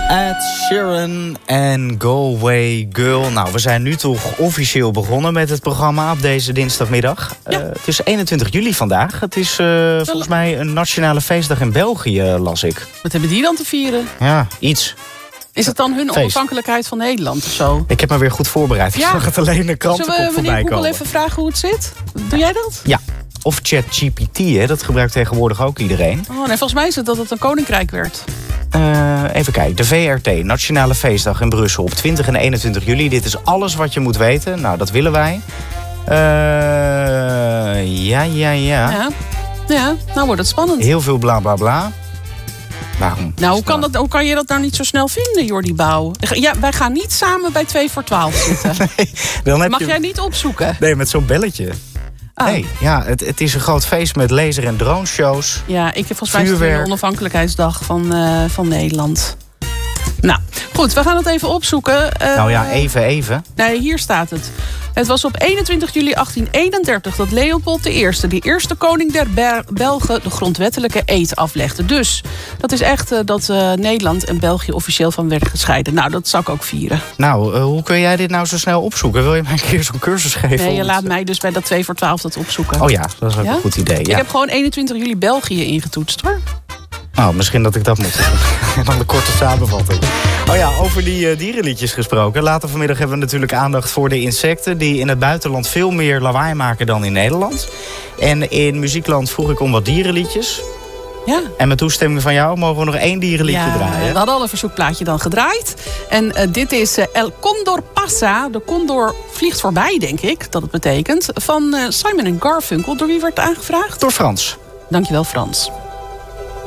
Ed Sheeran en Go Away Girl. Nou, we zijn nu toch officieel begonnen met het programma op deze dinsdagmiddag. Ja. Het is 21 juli vandaag. Het is volgens mij een nationale feestdag in België, las ik. Wat hebben die dan te vieren? Ja, iets. Is het dan hun onafhankelijkheid van Nederland of zo? Ik heb me weer goed voorbereid. Ik zag het alleen de krantenkop voorbij komen. Zullen we meneer Google even vragen hoe het zit? Doe jij dat? Ja. Of ChatGPT, hè? Dat gebruikt tegenwoordig ook iedereen. Oh, nee, volgens mij is het dat het een koninkrijk werd. Even kijken. De VRT, Nationale Feestdag in Brussel op 20 en 21 juli. Dit is alles wat je moet weten. Nou, dat willen wij. Ja. Ja, nou wordt het spannend. Heel veel bla bla bla. Waarom? Nou, hoe kan je dat nou niet zo snel vinden, Jordi Bouw? Ja, wij gaan niet samen bij 2 voor 12 zitten. Nee, dan heb Mag jij niet opzoeken? Nee, met zo'n belletje. Oh. Nee, ja, het is een groot feest met laser- en droneshows. Ja, ik heb volgens mij is het de onafhankelijkheidsdag van Nederland. Nou, goed, we gaan het even opzoeken. Nou ja, even. Nee, hier staat het. Het was op 21 juli 1831 dat Leopold I, de eerste koning der Belgen, de grondwettelijke eed aflegde. Dus dat is echt dat Nederland en België officieel van werden gescheiden. Nou, dat zou ik ook vieren. Nou, hoe kun jij dit nou zo snel opzoeken? Wil je mij een keer zo'n cursus geven? Nee, je laat mij dus bij dat 2 voor 12 dat opzoeken. Oh ja, dat is ook een goed idee. Ja. Ik heb gewoon 21 juli België ingetoetst, hoor. Nou, misschien dat ik dat moet doen. En dan de korte samenvatting. Oh ja, over die dierenliedjes gesproken. Later vanmiddag hebben we natuurlijk aandacht voor de insecten die in het buitenland veel meer lawaai maken dan in Nederland. En in Muziekland vroeg ik om wat dierenliedjes. Ja. En met toestemming van jou mogen we nog 1 dierenliedje draaien. We hadden al een verzoekplaatje dan gedraaid. En dit is El Condor Pasa. De condor vliegt voorbij, denk ik, dat het betekent. Van Simon & Garfunkel. Door wie werd het aangevraagd? Door Frans. Dankjewel, Frans.